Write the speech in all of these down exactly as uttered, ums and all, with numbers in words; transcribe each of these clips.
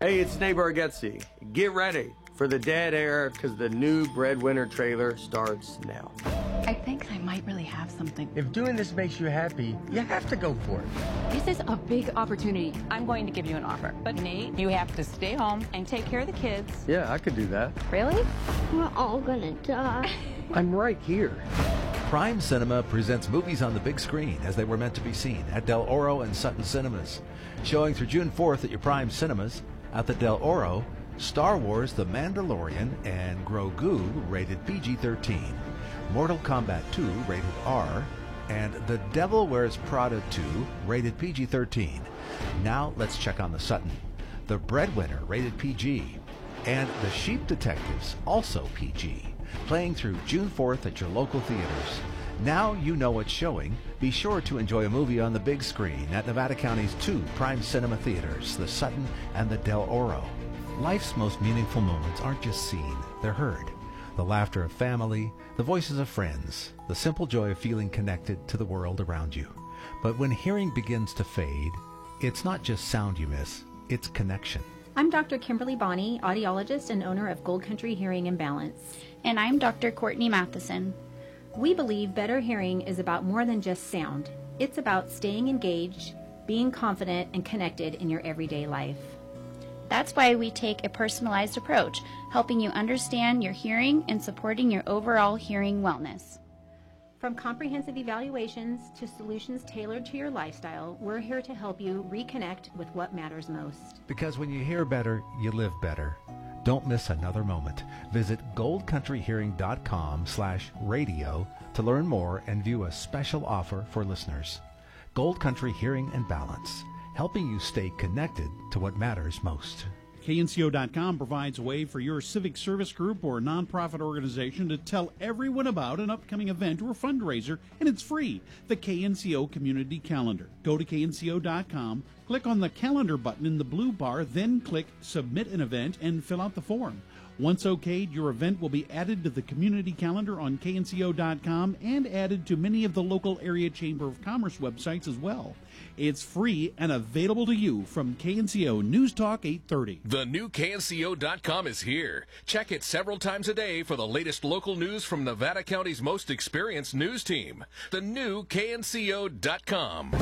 Hey, it's Nate Bargatze. Get ready for the dead air because the new Breadwinner trailer starts now. I think I might really have something. If doing this makes you happy, you have to go for it. This is a big opportunity. I'm going to give you an offer. But Nate, you have to stay home and take care of the kids. Yeah, I could do that. Really? We're all gonna die. I'm right here. Prime Cinema presents movies on the big screen as they were meant to be seen at Del Oro and Sutton Cinemas. Showing through June fourth at your Prime Cinemas. At the Del Oro, Star Wars The Mandalorian and Grogu rated P G thirteen. Mortal Kombat two rated R. And The Devil Wears Prada two rated P G thirteen. Now let's check on the Sutton. The Breadwinner rated P G. And The Sheep Detectives, also P G. Playing through June fourth at your local theaters. Now you know what's showing. Be sure to enjoy a movie on the big screen at Nevada County's two Prime Cinema theaters, the Sutton and the Del Oro. Life's most meaningful moments aren't just seen, they're heard. The laughter of family, the voices of friends, the simple joy of feeling connected to the world around you. But when hearing begins to fade, it's not just sound you miss, it's connection. I'm Doctor Kimberly Bonney, audiologist and owner of Gold Country Hearing and Balance. And I'm Doctor Courtney Matheson. We believe better hearing is about more than just sound. It's about staying engaged, being confident, and connected in your everyday life. That's why we take a personalized approach, helping you understand your hearing and supporting your overall hearing wellness. From comprehensive evaluations to solutions tailored to your lifestyle, we're here to help you reconnect with what matters most. Because when you hear better, you live better. Don't miss another moment. Visit goldcountryhearing.com slash radio to learn more and view a special offer for listeners. Gold Country Hearing and Balance, helping you stay connected to what matters most. K N C O dot com provides a way for your civic service group or nonprofit organization to tell everyone about an upcoming event or fundraiser, and it's free. The K N C O Community Calendar. Go to K N C O dot com, click on the calendar button in the blue bar, then click Submit an Event and fill out the form. Once okayed, your event will be added to the community calendar on K N C O dot com and added to many of the local area Chamber of Commerce websites as well. It's free and available to you from K N C O News Talk eight thirty. The new K N C O dot com is here. Check it several times a day for the latest local news from Nevada County's most experienced news team. The new K N C O dot com.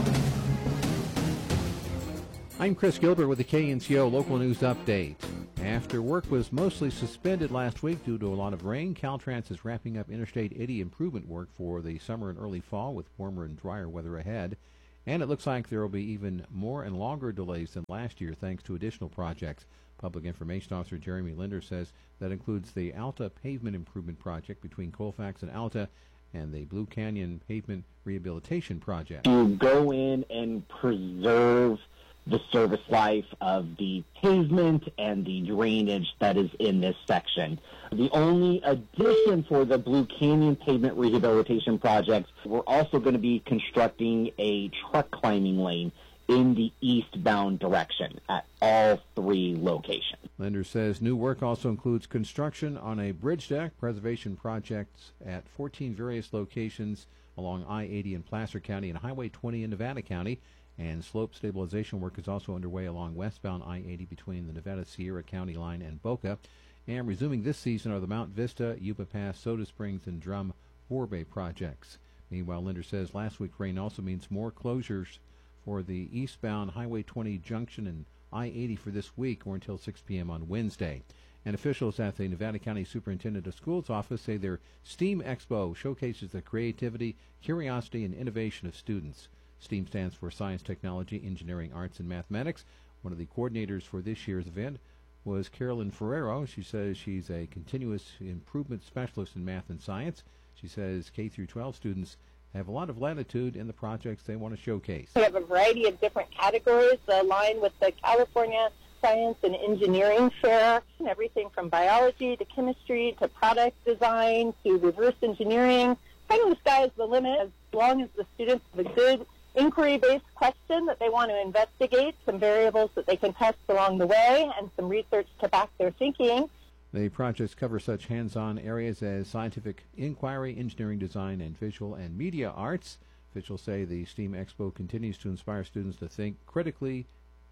I'm Chris Gilbert with the K N C O Local News Update. After work was mostly suspended last week due to a lot of rain, Caltrans is wrapping up Interstate eighty improvement work for the summer and early fall with warmer and drier weather ahead. And it looks like there will be even more and longer delays than last year thanks to additional projects. Public Information Officer Jeremy Linder says that includes the Alta Pavement Improvement Project between Colfax and Alta and the Blue Canyon Pavement Rehabilitation Project. To go in and preserve the service life of the pavement and the drainage that is in this section. The only addition for the Blue Canyon Pavement Rehabilitation Project, we're also going to be constructing a truck climbing lane in the eastbound direction at all three locations. Linder says new work also includes construction on a bridge deck, preservation projects at fourteen various locations along I eighty in Placer County and Highway twenty in Nevada County. And slope stabilization work is also underway along westbound I eighty between the Nevada-Sierra County line and Boca. And resuming this season are the Mount Vista, Yuba Pass, Soda Springs, and Drum Forebay projects. Meanwhile, Linder says last week's rain also means more closures for the eastbound Highway twenty junction and I eighty for this week or until six p.m. on Wednesday. And officials at the Nevada County Superintendent of Schools office say their STEAM Expo showcases the creativity, curiosity, and innovation of students. STEAM stands for Science, Technology, Engineering, Arts, and Mathematics. One of the coordinators for this year's event was Carolyn Ferrero. She says she's a continuous improvement specialist in math and science. She says K through twelve students have a lot of latitude in the projects they want to showcase. We have a variety of different categories aligned with the California Science and Engineering Fair, everything from biology to chemistry to product design to reverse engineering. Kind of the sky is the limit as long as the students have a good inquiry-based question that they want to investigate, some variables that they can test along the way, and some research to back their thinking. The projects cover such hands-on areas as scientific inquiry, engineering design, and visual and media arts. Officials say the STEAM Expo continues to inspire students to think critically,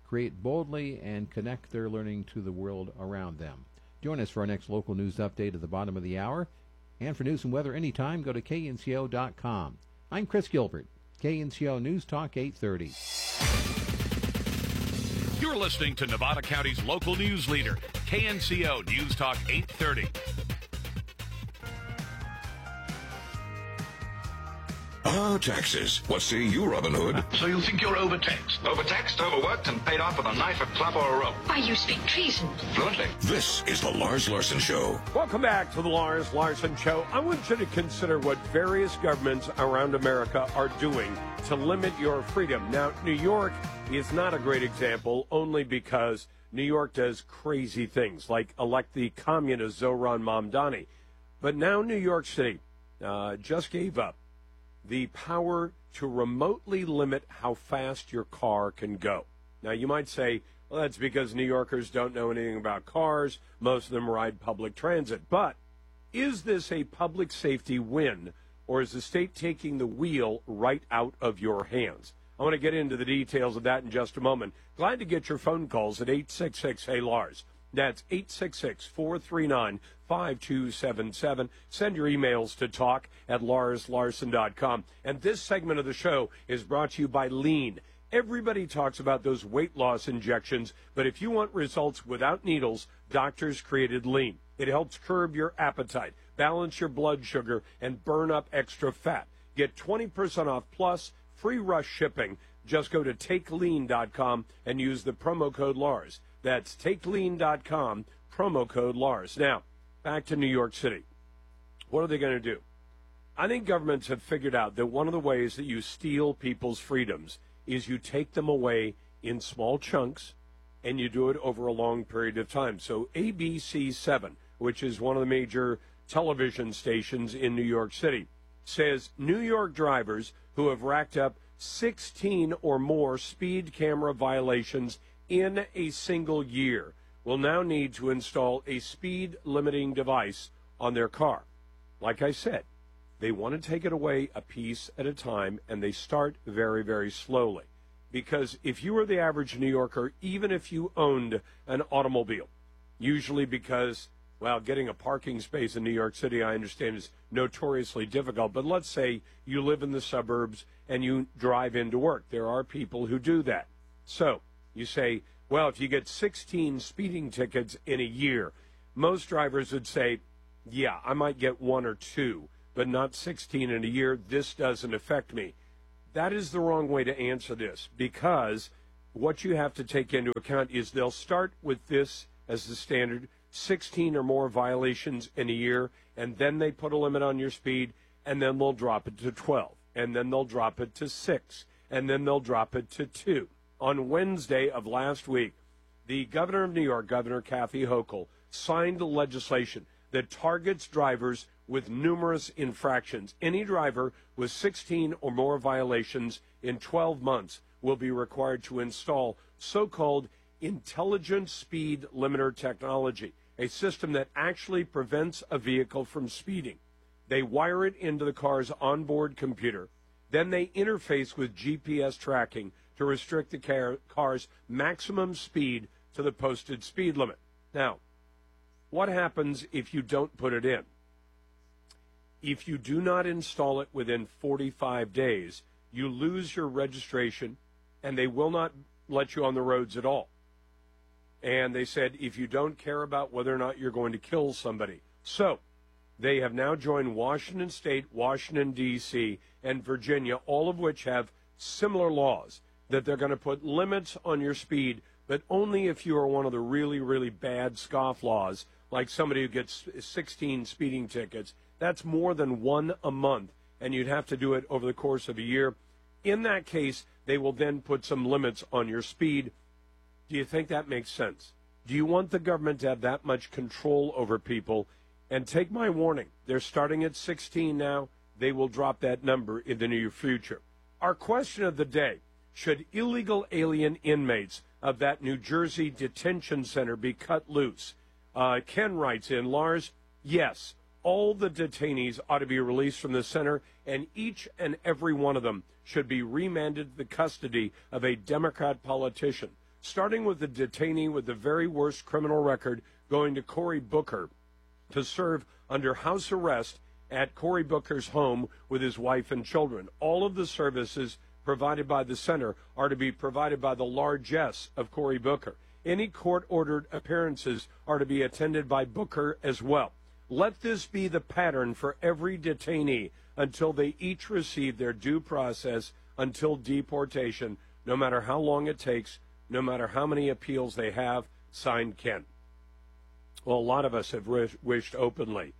create boldly, and connect their learning to the world around them. Join us for our next local news update at the bottom of the hour. And for news and weather anytime, go to K N C O dot com. I'm Chris Gilbert, K N C O News Talk eight thirty. You're listening to Nevada County's local news leader, K N C O News Talk eight thirty. Ah, taxes. What say you, Robin Hood? So you think you're overtaxed? Overtaxed, overworked, and paid off with a knife, a club, or a rope. Why, you speak treason. Fluently. This is the Lars Larson Show. Welcome back to the Lars Larson Show. I want you to consider what various governments around America are doing to limit your freedom. Now, New York is not a great example, only because New York does crazy things, like elect the communist Zohran Mamdani. But now New York City uh, just gave up the power to remotely limit how fast your car can go. Now, you might say, well, that's because New Yorkers don't know anything about cars. Most of them ride public transit. But is this a public safety win, or is the state taking the wheel right out of your hands? I want to get into the details of that in just a moment. Glad to get your phone calls at eight six six, hey Lars. That's eight six six, four three nine, five two seven seven. Send your emails to talk at lars larson dot com. And this segment of the show is brought to you by Lean. Everybody talks about those weight loss injections, but if you want results without needles, doctors created Lean. It helps curb your appetite, balance your blood sugar, and burn up extra fat. Get twenty percent off plus free rush shipping. Just go to take lean dot com and use the promo code Lars. That's take lean dot com, promo code Lars. Now, back to New York City. What are they going to do? I think governments have figured out that one of the ways that you steal people's freedoms is you take them away in small chunks, and you do it over a long period of time. So A B C seven, which is one of the major television stations in New York City, says New York drivers who have racked up sixteen or more speed camera violations in a single year will now need to install a speed limiting device on their car. Like I said, they want to take it away a piece at a time, and they start very, very slowly. Because if you were the average New Yorker, even if you owned an automobile, usually because, well, getting a parking space in New York City, I understand, is notoriously difficult. But let's say you live in the suburbs and you drive into work. There are people who do that. So you say, well, if you get sixteen speeding tickets in a year, most drivers would say, yeah, I might get one or two, but not sixteen in a year. This doesn't affect me. That is the wrong way to answer this, because what you have to take into account is they'll start with this as the standard, sixteen or more violations in a year, and then they put a limit on your speed, and then they'll drop it to twelve, and then they'll drop it to six, and then they'll drop it to two. On Wednesday of last week, the governor of New York, Governor Kathy Hochul, signed legislation that targets drivers with numerous infractions. Any driver with sixteen or more violations in twelve months will be required to install so-called intelligent speed limiter technology, a system that actually prevents a vehicle from speeding. They wire it into the car's onboard computer. Then they interface with G P S tracking to restrict the car, car's maximum speed to the posted speed limit. Now, what happens if you don't put it in? If you do not install it within forty-five days, you lose your registration, and they will not let you on the roads at all. And they said if you don't care about whether or not you're going to kill somebody. So they have now joined Washington State, Washington, D C, and Virginia, all of which have similar laws that they're going to put limits on your speed, but only if you are one of the really, really bad scofflaws, like somebody who gets sixteen speeding tickets. That's more than one a month, and you'd have to do it over the course of a year. In that case, they will then put some limits on your speed. Do you think that makes sense? Do you want the government to have that much control over people? And take my warning, they're starting at sixteen now. They will drop that number in the near future. Our question of the day: should illegal alien inmates of that New Jersey detention center be cut loose? Uh, Ken writes in, Lars, yes, all the detainees ought to be released from the center, and each and every one of them should be remanded to the custody of a Democrat politician. starting with the detainee with the very worst criminal record going to Cory Booker to serve under house arrest at Cory Booker's home with his wife and children. All of the services provided by the center are to be provided by the largesse of Cory Booker. Any court-ordered appearances are to be attended by Booker as well. Let this be the pattern for every detainee until they each receive their due process until deportation, no matter how long it takes, no matter how many appeals they have. Signed, Ken. Well, a lot of us have wish- wished openly.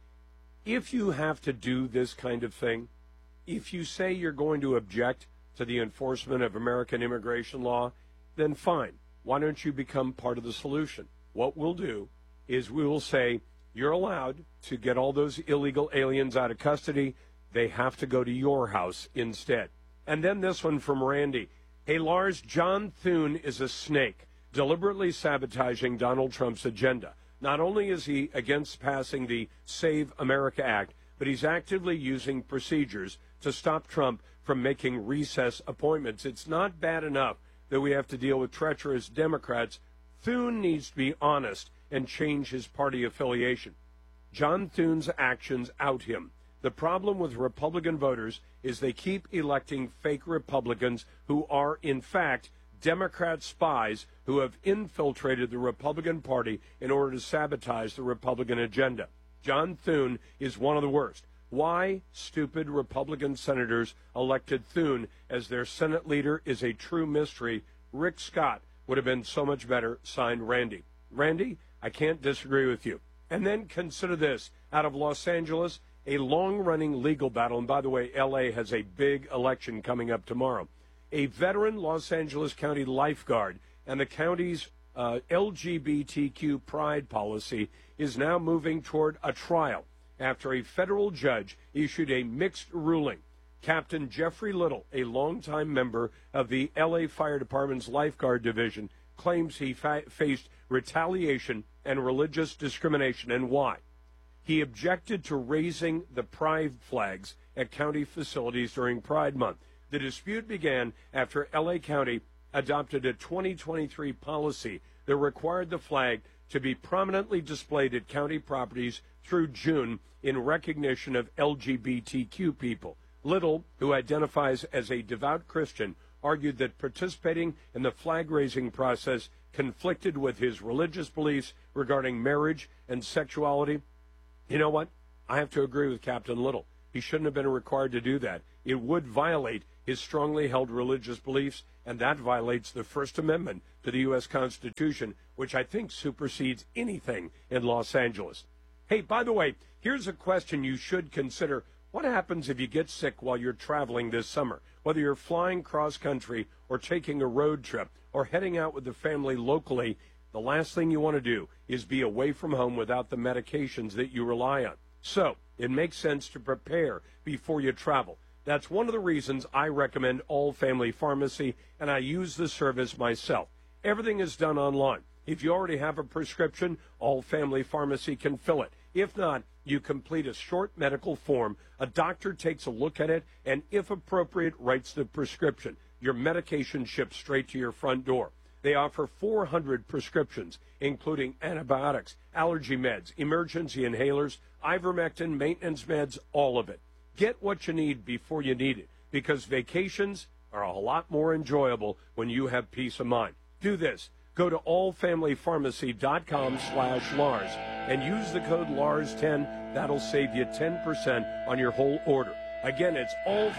If you have to do this kind of thing, if you say you're going to object to the enforcement of American immigration law, then fine. Why don't you become part of the solution? What we'll do is we will say you're allowed to get all those illegal aliens out of custody. They have to go to your house instead. And then this one from Randy. Hey, Lars, John Thune is a snake, deliberately sabotaging Donald Trump's agenda. Not only is he against passing the Save America Act, but he's actively using procedures to stop Trump from making recess appointments. It's not bad enough that we have to deal with treacherous Democrats. Thune needs to be honest and change his party affiliation. John Thune's actions out him. The problem with Republican voters is they keep electing fake Republicans who are, in fact, Democrat spies who have infiltrated the Republican Party in order to sabotage the Republican agenda. John Thune is one of the worst. Why stupid Republican senators elected Thune as their Senate leader is a true mystery. Rick Scott would have been so much better. Signed, Randy. Randy, I can't disagree with you. And then consider this. Out of Los Angeles, a long-running legal battle. And by the way, L A has a big election coming up tomorrow. A veteran Los Angeles County lifeguard and the county's uh, L G B T Q pride policy is now moving toward a trial after a federal judge issued a mixed ruling. Captain Jeffrey Little, a longtime member of the L A Fire Department's lifeguard division, claims he fa- faced retaliation and religious discrimination. And why? He objected to raising the pride flags at county facilities during Pride Month. The dispute began after L A County adopted a twenty twenty-three policy that required the flag to be prominently displayed at county properties through June in recognition of L G B T Q people. Little, who identifies as a devout Christian, argued that participating in the flag-raising process conflicted with his religious beliefs regarding marriage and sexuality. You know what? I have to agree with Captain Little. He shouldn't have been required to do that. It would violate his strongly held religious beliefs, and that violates the First Amendment to the U S Constitution, which I think supersedes anything in Los Angeles. Hey, by the way, here's a question you should consider. What happens if you get sick while you're traveling this summer? Whether you're flying cross-country or taking a road trip or heading out with the family locally, the last thing you want to do is be away from home without the medications that you rely on. So it makes sense to prepare before you travel. That's one of the reasons I recommend All Family Pharmacy, and I use the service myself. Everything is done online. If you already have a prescription, All Family Pharmacy can fill it. If not, you complete a short medical form. A doctor takes a look at it and, if appropriate, writes the prescription. Your medication ships straight to your front door. They offer four hundred prescriptions, including antibiotics, allergy meds, emergency inhalers, ivermectin, maintenance meds, all of it. Get what you need before you need it, because vacations are a lot more enjoyable when you have peace of mind. Do this. Go to allfamilypharmacy.com slash Lars and use the code Lars ten. That'll save you ten percent on your whole order. Again, it's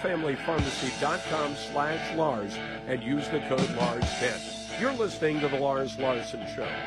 allfamilypharmacy.com slash Lars and use the code Lars ten. You're listening to The Lars Larson Show.